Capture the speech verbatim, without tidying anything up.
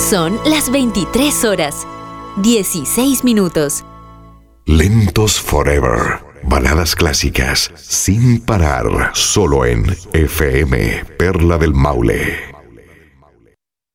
Son las veintitrés horas, dieciséis minutos. Lentos Forever. Baladas clásicas sin parar, solo en F M Perla del Maule.